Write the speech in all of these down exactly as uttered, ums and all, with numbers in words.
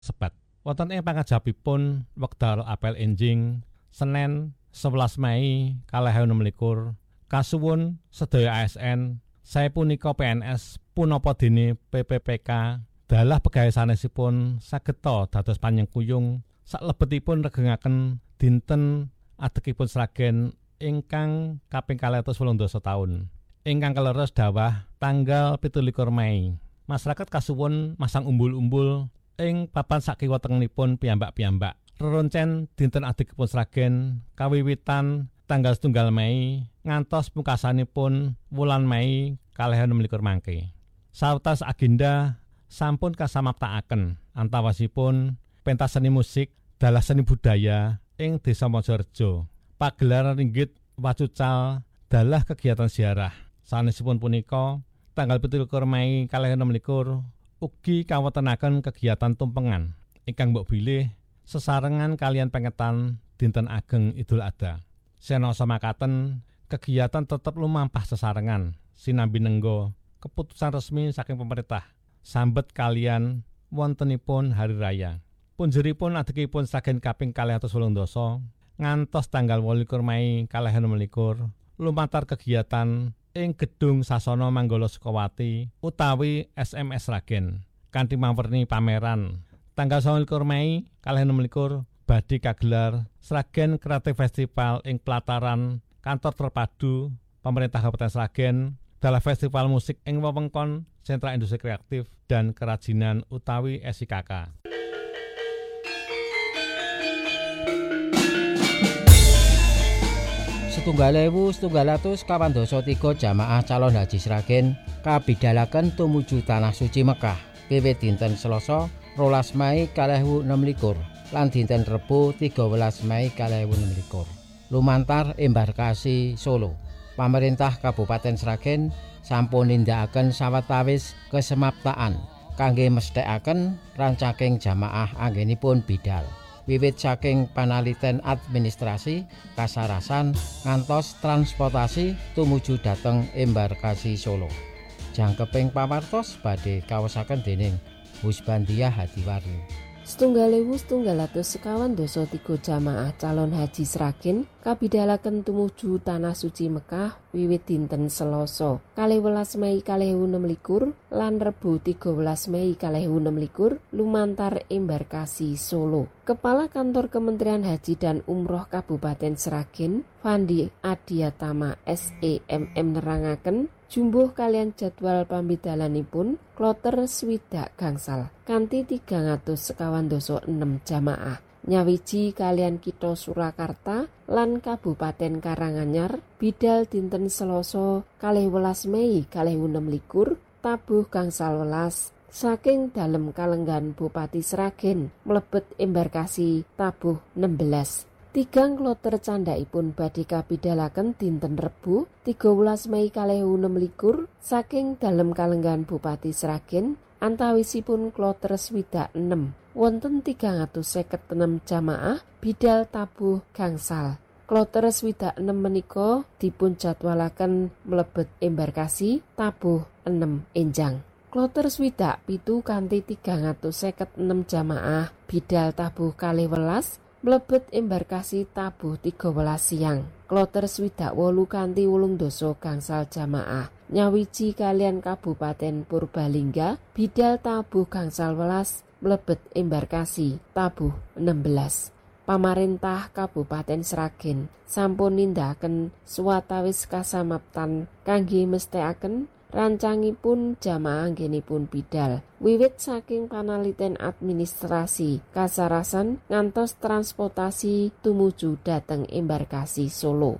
sebat. Wonten ing pangajabipun wekdal apel enjing Senin sewelas Mei kalih ewu enem likur kasuwun sedaya A S N saya punika P N S punapa dene P P P K dalah pegawai sanesipun sageta dados panyengkuyung saklebetipun regengaken dinten adekipun Sragen ingkang kaping kalih atus wolung dasa taun ingkang kaleres dawah tanggal pitulikur Mei. Masyarakat kasuwun masang umbul-umbul ing papan sakiwa tengenipun piyambak-piyambak. Reroncen dinten adekipun Sragen kawiwitan tanggal setunggal Mei ngantos pungkasanipun wulan Mei kalih enem likur mangke. Sawetawis agenda sampun kasamaptakaken antawasipun pentas seni musik dalah seni budaya ing Desa Mojorejo. Pagelaran ringgit wacucal dalah kegiatan ziarah. Sanesipun punika tanggal pitulikur Mei kalih enem likur ugi kawetenaken kegiatan tumpengan ingkang mbok bilih sesarengan kalian pengetan dinten ageng Idul Adha. Senasa makaten kegiatan tetep lumampah sesarengan sinambi nenggo keputusan resmi saking pemerintah sambet kalian wontenipun hari raya. Punjeripun adekipun Sragen kaping kalih atus wolung dasa ngantos tanggal wolulikur Mei kalih enem likur lumantar kegiatan ing Gedung Sasana Manggala Sukawati utawi S M S Sragen kanthi mawerni pameran. Tanggal selikur Mei kalih enem likur badhe kagelar Sragen Creative Festival ing pelataran kantor terpadu pemerintah Kabupaten Sragen dalah festival musik ing wewengkon Sentra Industri Kreatif dan Kerajinan utawi S I K K. Setunggal ewu setunggal atus kawan dasa tiga jamaah calon haji Sragen kabidalaken tumuju Tanah Suci Mekah wiwit dinten Selasa rolas Mei kalih ewu enem likur lan dinten Rebo tiga welas Mei kalih ewu enem likur lumantar embarkasi Solo. Pamerintah Kabupaten Sragen sampun nindakaken sawetawis kesemaptaan kangge mesthekaken rancaking jamaah anggenipun bidal. Wiwit saking panaliten administrasi, kasarasan, ngantos transportasi tumuju dhateng embarkasi Solo. Jangkeping pawartos badhe kaosaken dening Husbandiah Hadiwarni. Setunggal ewu setunggal atus sekawan dasa tiga jamaah calon haji Sragen kabidalaken tumuju Tanah Suci Mekah wiwit dinten Selasa kalih welas Mei kalih ewu enem likur lan Rebo tiga welas Mei kalih ewu enem likur lumantar embarkasi Solo. Kepala Kantor Kementerian Haji dan Umroh Kabupaten Sragen, Fandi Adiatama S E M M nerangaken jumbuh kalian jadwal pambidalanipun kloter swidak gangsal kanthi tigang atus sekawan dasa enem jamaah. Nyawiji kalian Kitha Surakarta lan Kabupaten Karanganyar bidal dinten Selasa kalih welas Mei kalih ewu enem likur tabuh gangsal welas saking dalem kalenggan Bupati Sragen mlebet embarkasi tabuh enem belas. Tigang kloter candhaipun badhe kabidalaken dinten Rebo tiga welas Mei kalih ewu enem likur saking dalem kalenggan Bupati Sragen antawisipun kloter swidak enem wonten tigang atus seket enem jamaah bidal tabuh gangsal. Kloter swidak enem menika dipun jadwalaken mlebet embarkasi tabuh enem enjang. Kloter swidak pitu kanthi tigang atus seket enem jamaah bidal tabuh kalih welas mlebet embarkasi tabuh tiga welas siang. Kloter swidak wolu kanthi wolung dasa gangsal jamaah nyawiji kalian Kabupaten Purbalingga bidal tabuh gangsal welas mlebet embarkasi tabuh enem belas. Pamarentah Kabupaten Sragen sampun nindakaken swatawis kasamaptan kangge mesthekaken rancangipun jamaah anggenipun bidal wiwit saking panaliten administrasi, kasarasan ngantos transportasi tumuju dhateng embarkasi Solo.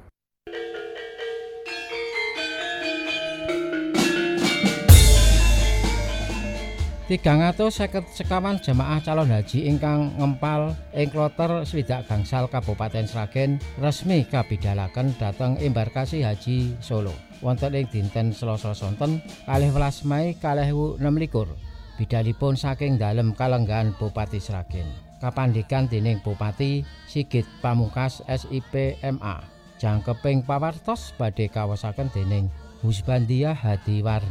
tigang atus seket sekawan jamaah calon haji ingkang ngempal ing kloter swidak gangsal Kabupaten Sragen resmi kabidalaken dhateng embarkasi haji Solo wonten ing dinten Selasa sonten kalih welas Mei kalih ewu enem likur. Bidalipun saking dalem kalenggahan Bupati Sragen kapandhikan dening Bupati Sigit Pamungkas S I P M A. Jangkeping pawartos badhe kawasaken dening Husbandiah Hadiwarni.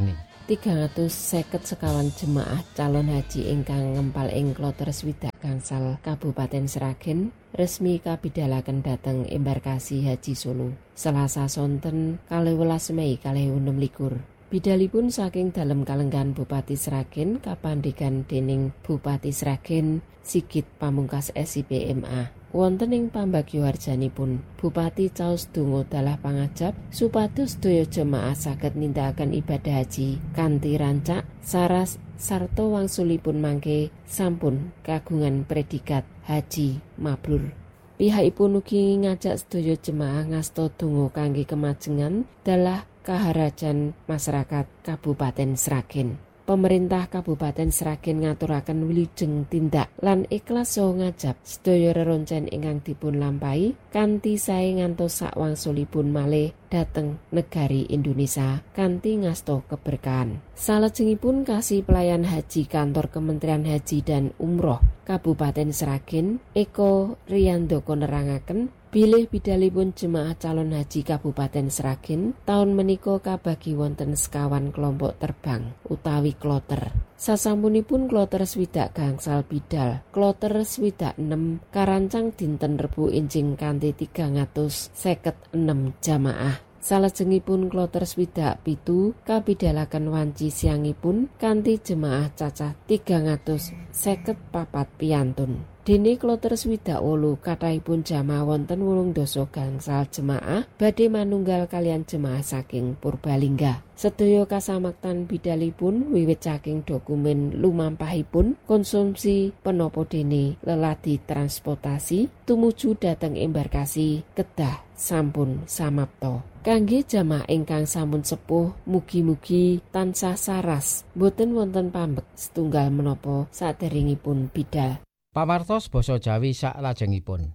tigang atus seket sekawan jemaah calon haji ingkang ngempal ing kloter swidak gangsal Kabupaten Sragen resmi kabidalaken dhateng embarkasi Haji Solo Selasa sonten kalih welas Mei kalih ewu enem likur. Bidalipun saking dalem kalenggan Bupati Sragen kapandikan dening Bupati Sragen Sigit Pamungkas S I P M A. Wonten ing pambagyo harjanipun Bupati caos donga dalah pangajap supados sedaya jemaah saged nindakaken ibadah haji kanthi rancak saras sarta wangsulipun mangke sampun kagungan predikat haji mabrur. Pihakipun ugi ngajak sedaya jemaah ngasta donga kangge kemajengan dalah kaharajan masyarakat Kabupaten Sragen. Pemerintah Kabupaten Sragen ngaturaken wilujeng tindak lan ikhlas saha ngajab sedaya reroncen ingkang dipun lampahi kanthi sae ngantos sakwangsulipun malih dhateng negari Indonesia kanthi ngasta keberkahan. Salajengipun kasih pelayan haji kantor Kementerian Haji dan Umroh Kabupaten Sragen Eko Riyandoko nerangaken bilih bidalipun jemaah calon haji Kabupaten Sragen taun menika kabagi wonten sekawan kelompok terbang utawi kloter. Sasampunipun kloter swidak gangsal bidal, kloter swidak enem karancang dinten Rebo enjing kanthi tigang atus seket enem jamaah. Salajengipun kloter swidak pitu kabidalaken wanci siangipun kanthi jemaah cacah tigang atus seket papat piyantun. Dene kloter swidak wolu kathahipun jamaah wonten wolung dasa gangsal jemaah badhe manunggal kalian jemaah saking Purbalingga. Sedaya kasamaktan bidalipun wiwit saking dokumen lumampahipun konsumsi penapa dene leladi transportasi tumuju dhateng embarkasi kedah sampun samapta. Kangge jamaah ingkang sampun sepuh mugi-mugi tansah saras boten wonten pambek setunggal menapa saderengipun bidal. Pamartos basa Jawi sak lajengipun.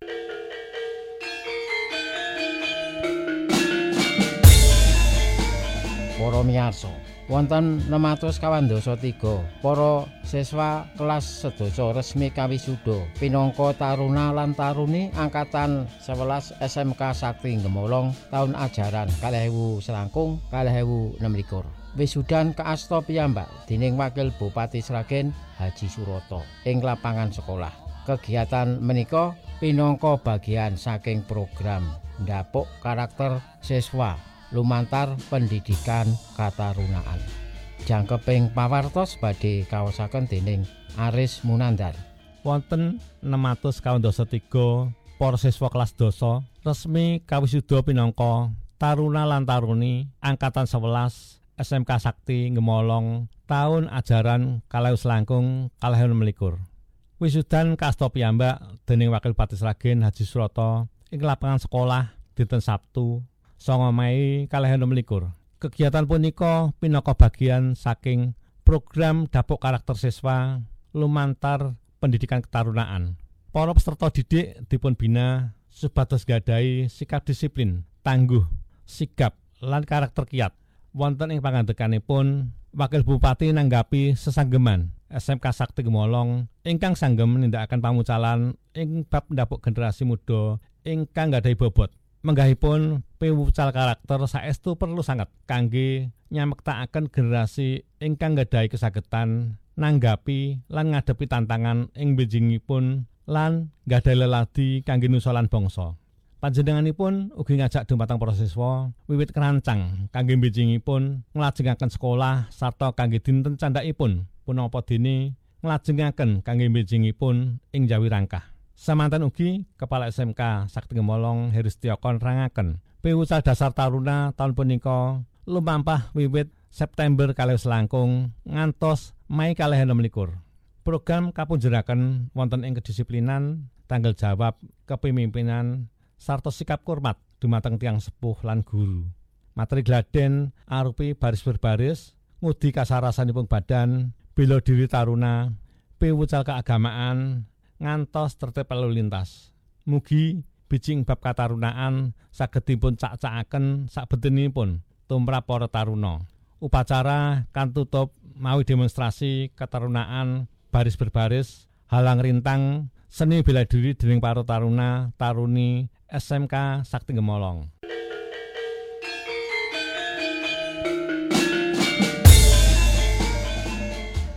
Para miyarsa, wonten enam atus kawan dasa tiga para siswa kelas sedasa resmi kawisuda pinangka taruna lan taruni angkatan sewelas S M K Sakti Gemolong taun ajaran kalih ewu selangkung kalih ewu enem likur. Wisudan kaasta piyambak dening Wakil Bupati Sragen Haji Suroto ing lapangan sekolah. Kegiatan menika pinangka bagian saking program ndapuk karakter siswa lumantar pendidikan katarunaan. Jangkeping pawartos badhe kaosaken dening Aris Munandar. Wonten enam atus kawan dasa tiga para siswa kelas dasa resmi kawisuda pinangka taruna lan taruni angkatan sewelas S M K Sakti Gemolong taun ajaran kalih selangkung kalih enem likur. Wisudan kaasta piyambak dening Wakil Bupati Sragen Haji Suroto ing lapangan sekolah dinten Sabtu sanga Mei kalih enem likur. Kegiatan punika pinaka bagian saking program dapuk karakter siswa lumantar pendidikan ketarunaan. Para peserta didik dipun bina supados gadahi sikap disiplin, tangguh, sigap lan karakter kiyat. Wonten ing pangandekanipun Wakil Bupati nanggapi sesanggeman S M K Sakti Gemolong ingkang sanggem nindakaken pamucalan ing bab ndapuk generasi muda ingkang gadhahi bobot. Menggahipun piwucal karakter saestu perlu sanget kangge nyamektakaken generasi ingkang gadhahi kasagetan nanggapi lan ngadepi tantangan ing benjingipun lan gadhahi leladi kangge nusa lan bangsa. Panjenenganipun ugi ngajak dumateng para siswa wiwit kerancang kangge benjingipun nglajengaken sekolah sarta kangge dinten candhakipun punapa dene nglajengaken kangge benjingipun ing Jawi Rangkah. Samanten ugi Kepala S M K Sakti Gemolong Heristioko nerangaken piwucal dasar taruna taun punika lumampah wiwit September kalih selangkung ngantos Mei kalih enem likur. Program kapunjeraken wonten ing kedisiplinan, tanggal jawab, kepemimpinan sarta sikap hormat dumateng tiyang sepuh lan guru. Materi gladen arupi baris berbaris, ngudi kasarasanipun badan, bela diri taruna, piwucal keagamaan, ngantos tertib lalu lintas. Mugi bijing bab katarunaan saged dipun cak-cakaken sabetenipun tumrap para taruna. Upacara kan tutup mawi demonstrasi ketarunaan baris berbaris, halang rintang, seni bela diri dening para taruna taruni S M K Sakti Gemolong.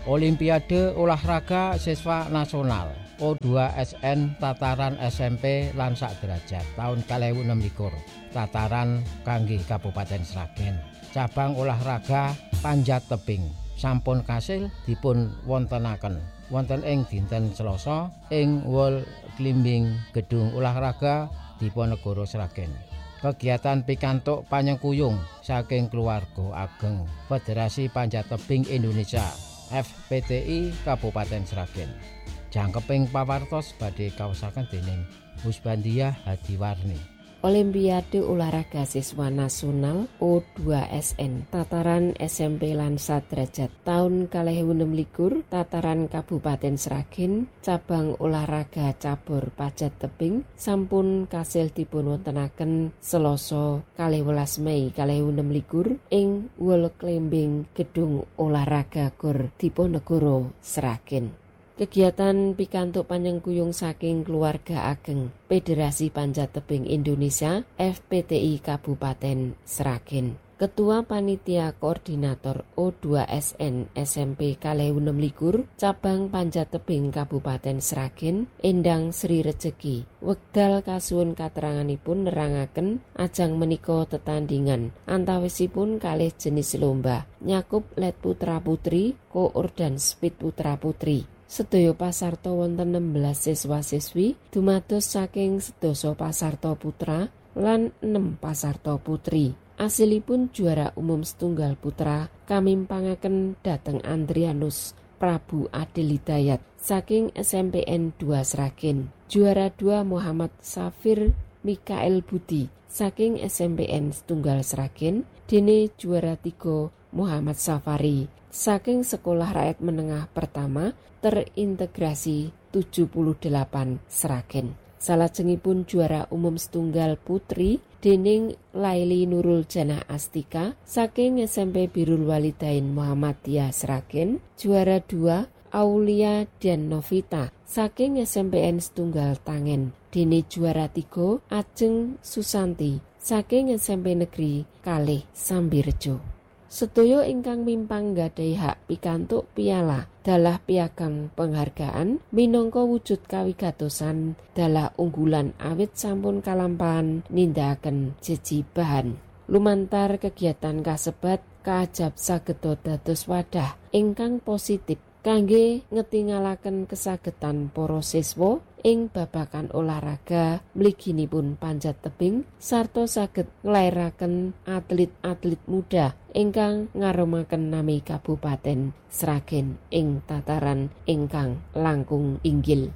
Olimpiade Olahraga Siswa Nasional O dua S N tataran S M P lan sak derajat tahun dua ribu enam belas tataran kangge Kabupaten Sragen. Cabang olahraga panjat tebing sampun kasil dipun wontenaken wonten ing dinten Selasa ing Wall Climbing Gedung Olahraga Diponegoro Sragen. Kegiatan pikantuk panyengkuyung saking keluarga ageng Federasi Panjat Tebing Indonesia F P T I Kabupaten Sragen. Jangkeping pawartos badhe kaosaken dening Husbandiah Hadiwarni. Olimpiade Olahraga Siswa Nasional O dua S N tataran S M P lan saderajat tahun dua ribu enam belas tataran Kabupaten Sragen cabang olahraga cabur panjat tebing sampun kasil dipunwontenaken Selasa kalih welas Mei dua ribu enam belas ing Wall Climbing Gedung Olahraga Gor Diponegoro Sragen. Kegiatan pikantuk panyengkuyung saking keluarga ageng Federasi Panjat Tebing Indonesia F P T I Kabupaten Sragen. Ketua Panitia Koordinator O dua S N S M P dua ribu enam belas cabang Panjat Tebing Kabupaten Sragen Endang Sri Rejeki wekdal kasuwun kateranganipun nerangaken ajang menika tetandingan antawisipun kalih jenis lomba nyakup let putra putri koor dan speed putra putri. Sedaya pasarta wonten enam belas siswa-siswi dumados saking sedasa pasarta putra lan enam pasarta putri. Asilipun juara umum setunggal putra kamimpangaken dhateng Andrianus Prabu Adil Hidayat saking S M P N dua Sragen. Juara dua Muhammad Safir Mikael Budi saking S M P N setunggal Sragen. Dene juara tiga Muhammad Safari saking Sekolah Rakyat Menengah Pertama Terintegrasi tujuh puluh delapan Sragen. Salajengipun juara umum setunggal putri dening Laili Nurul Janah Astika saking S M P Birrul Walidain Muhammadiyah Sragen. Juara dua Aulia dan Novita saking S M P N setunggal Tangen. Dene juara tiga Ajeng Susanti saking S M P Negeri Kalih Sambirejo. Sedaya ingkang mimpang gadhahi hak pikantuk piala dalah piagam penghargaan minangka wujud kawigatosan dalah unggulan awit sampun kalampahan nindakaken jejibahan. Lumantar kegiatan kasebat kaajab sageda dados wadah ingkang positif kangge ngetingalaken kesagetan para siswa ing babagan olahraga mliginipun panjat tebing sarta saged nglairaken atlet-atlet muda ingkang ngaromaken nami Kabupaten Sragen ing tataran ingkang langkung inggil.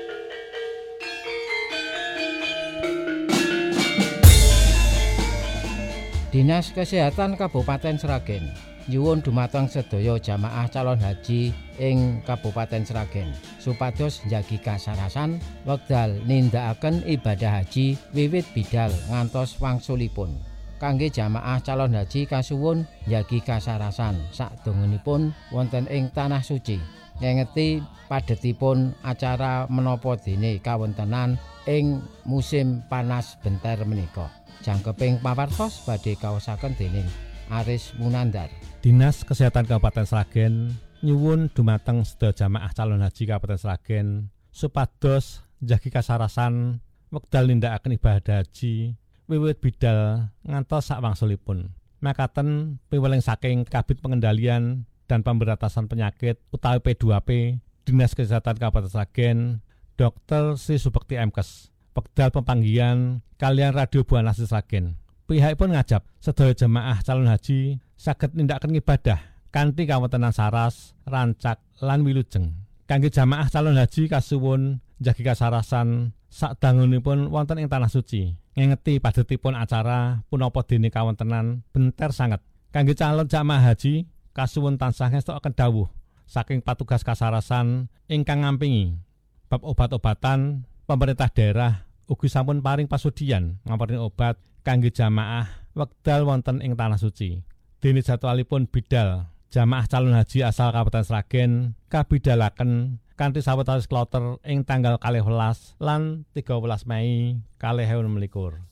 Dinas Kesehatan Kabupaten Sragen nyuwun dumateng sedaya jamaah calon haji ing Kabupaten Sragen supados njagi kasarasan wekdal nindakaken ibadah haji wiwit bidal ngantos wangsulipun. Kangge jamaah calon haji kasuwun njagi kasarasan sakdongenipun wonten ing tanah suci. Ngengeti padhetipun acara menapa dene kawontenan ing musim panas benter menika. Jangkeping pawartos badhe kaosaken dening Aris Munandar. Dinas Kesehatan Kabupaten Sragen nyuwun dumateng sedaya jamaah calon haji Kabupaten Sragen supados njagi kasarasan wekdal nindakaken ibadah haji wiwit bidal ngantos sakwangsulipun. Makaten piweling saking Kabid Pengendalian dan Pemberantasan Penyakit utawi P dua P Dinas Kesehatan Kabupaten Sragen Dokter Sri Subekti Emkes wekdal pepanggihan kalian Radio Buana Sragen. Pihakipun ngajab sedaya jemaah calon haji saged nindakaken ibadah kanthi kawontenan saras, rancak lan wilujeng. Kangge jemaah calon haji kasuwun njagi kasarasan sadangunipun wonten ing tanah suci. Ngengeti padhetipun acara punapa dene kawontenan benter sanget. Kangge calon jemaah haji kasuwun tansah ngestokaken dawuh saking patugas kasarasan ingkang ngampingi bab obat-obatan. Pemerintah daerah ugi sampun paring pasudian ngamparini obat kangge jamaah wekdal wonten ing tanah suci. Dene jadwalipun bidal jamaah calon haji asal Kabupaten Sragen kabidalaken kanthi sawetawis kloter ing tanggal kalih welas lan tiga welas Mei kalih ewu enem likur.